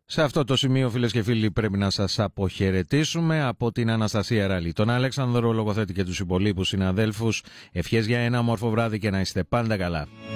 Σε αυτό το σημείο, φίλες και φίλοι, πρέπει να σας αποχαιρετήσουμε. Από την Αναστασία Ράλη, τον Αλέξανδρο Λογοθέτη και τους υπολείπους συναδέλφους, ευχές για ένα όμορφο βράδυ και να είστε πάντα καλά.